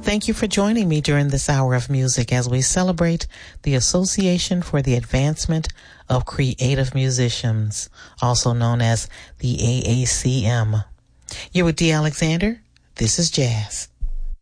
Thank you for joining me during this hour of music as we celebrate the Association for the Advancement of Creative Musicians, also known as the AACM. You're with Dee Alexander. This is Jazz.